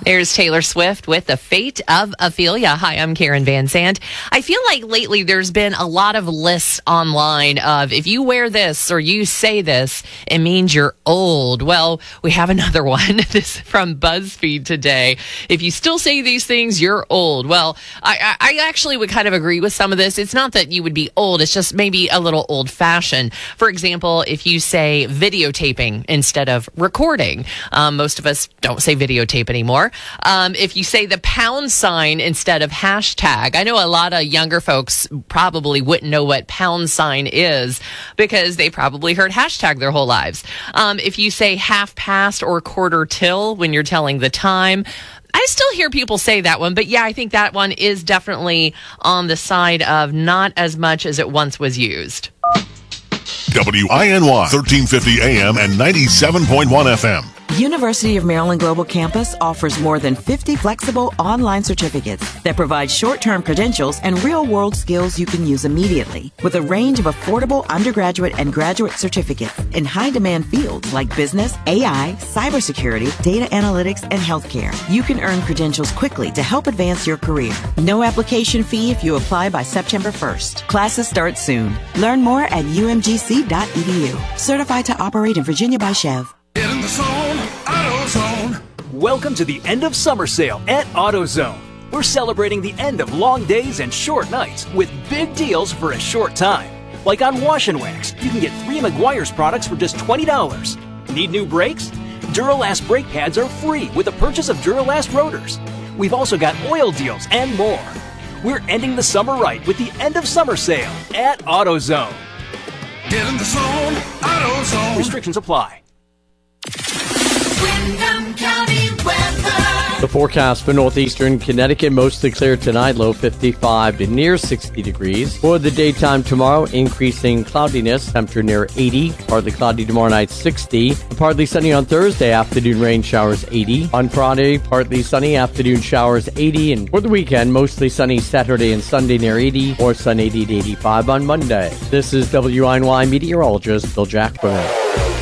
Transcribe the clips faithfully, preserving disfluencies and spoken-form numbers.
There's Taylor Swift with The Fate of Ophelia. Hi, I'm Karen Van Sant. I feel like lately there's been a lot of lists online of if you wear this or you say this, it means you're old. Well, we have another one. This is from BuzzFeed today. If you still say these things, you're old. Well, I, I actually would kind of agree with some of this. It's not that you would be old. It's just maybe a little old-fashioned. For example, if you say videotaping instead of recording, um, most of us don't say videotape anymore. Um, if you say the pound sign instead of hashtag, I know a lot of younger folks probably wouldn't know what pound sign is because they probably heard hashtag their whole lives. Um, if you say half past or quarter till when you're telling the time, I still hear people say that one, but yeah, I think that one is definitely on the side of not as much as it once was used. W I N Y, thirteen fifty A M and ninety-seven point one F M. University of Maryland Global Campus offers more than fifty flexible online certificates that provide short-term credentials and real-world skills you can use immediately, with a range of affordable undergraduate and graduate certificates in high-demand fields like business, A I, cybersecurity, data analytics, and healthcare. You can earn credentials quickly to help advance your career. No application fee if you apply by September first. Classes start soon. Learn more at U M G C dot E D U. Certified to operate in Virginia by Chev. Get in the zone, AutoZone. Welcome to the end of summer sale at AutoZone. We're celebrating the end of long days and short nights with big deals for a short time. Like on Wash and Wax, you can get three Meguiar's products for just twenty dollars. Need new brakes? Duralast brake pads are free with the purchase of Duralast rotors. We've also got oil deals and more. We're ending the summer right with the end of summer sale at AutoZone. Get in the zone, AutoZone. Restrictions apply. Windham County weather. The forecast for northeastern Connecticut, mostly clear tonight, low fifty-five to near sixty degrees. For the daytime tomorrow, increasing cloudiness, temperature near eighty. Partly cloudy tomorrow night, sixty. Partly sunny on Thursday, afternoon rain showers, eighty. On Friday, partly sunny, afternoon showers, eighty. And for the weekend, mostly sunny Saturday and Sunday near eighty, or sun eighty to eighty-five on Monday. This is W I N Y meteorologist Bill Jackman.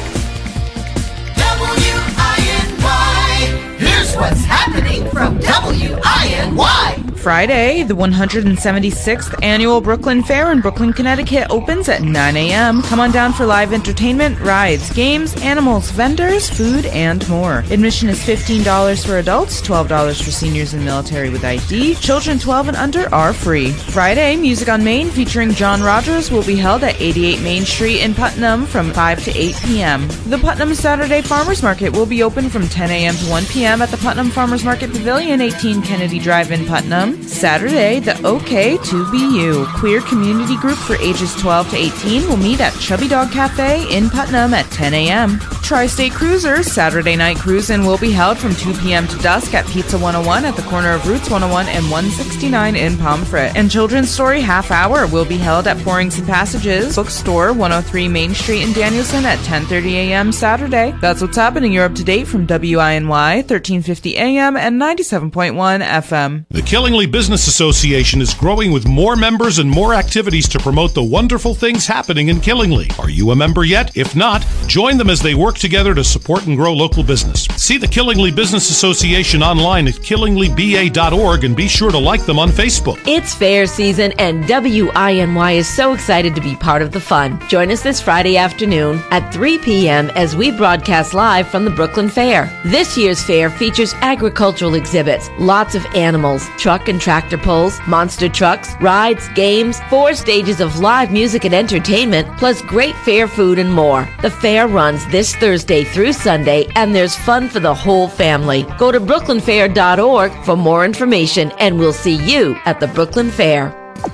What's happening from W I N Y? Friday, the one hundred seventy-sixth Annual Brooklyn Fair in Brooklyn, Connecticut opens at nine a.m. Come on down for live entertainment, rides, games, animals, vendors, food, and more. Admission is fifteen dollars for adults, twelve dollars for seniors and military with I D. Children twelve and under are free. Friday, Music on Main featuring John Rogers will be held at eighty-eight Main Street in Putnam from five to eight p.m. The Putnam Saturday Farmers Market will be open from ten a.m. to one p.m. at the Putnam Farmers Market Pavilion, eighteen Kennedy Drive in Putnam. Saturday, the OK to Be You queer community group for ages twelve to eighteen will meet at Chubby Dog Cafe in Putnam at ten a.m. Tri-State Cruisers Saturday Night Cruisin' will be held from two p.m. to dusk at Pizza one oh one at the corner of Routes one oh one and one sixty-nine in Pomfret. And Children's Story Half Hour will be held at Pourings and Passages Bookstore, one oh three Main Street in Danielson at ten thirty a.m. Saturday. That's what's happening. You're up to date from W I N Y, thirteen fifty A M and ninety-seven point one F M. The Killingly Business Association is growing with more members and more activities to promote the wonderful things happening in Killingly. Are you a member yet? If not, join them as they work together to support and grow local business. See the Killingly Business Association online at killingly b a dot org and be sure to like them on Facebook. It's fair season and W I N Y is so excited to be part of the fun. Join us this Friday afternoon at three p.m. as we broadcast live from the Brooklyn Fair. This year's fair features agricultural exhibits, lots of animals, truck and tractor pulls, monster trucks, rides, games, four stages of live music and entertainment, plus great fair food and more. The fair runs this Thursday through Sunday, and there's fun for the whole family. Go to brooklyn fair dot org for more information, and we'll see you at the Brooklyn Fair.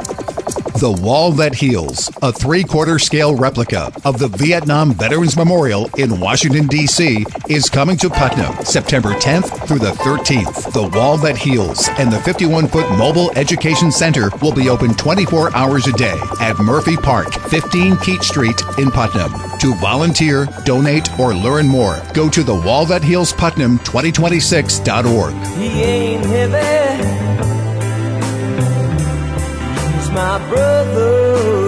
The Wall That Heals, a three-quarter scale replica of the Vietnam Veterans Memorial in Washington, D C, is coming to Putnam September tenth through the thirteenth. The Wall That Heals and the fifty-one foot Mobile Education Center will be open twenty-four hours a day at Murphy Park, fifteen Keat Street in Putnam. To volunteer, donate, or learn more, go to the wall that heals putnam twenty twenty-six dot org. He ain't heavy. My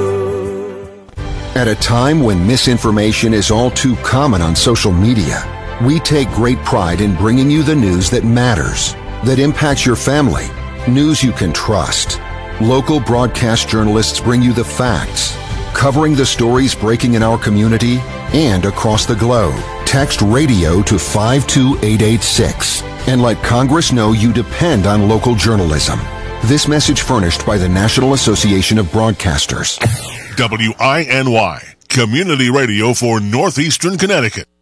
brother. At a time when misinformation is all too common on social media, We take great pride in bringing you the news that matters, that impacts your family, news you can trust. Local broadcast journalists bring you the facts, covering the stories breaking in our community and across the globe. Text radio to five two eight eight six and let Congress know you depend on local journalism. This message furnished by the National Association of Broadcasters. W I N Y, Community Radio for Northeastern Connecticut.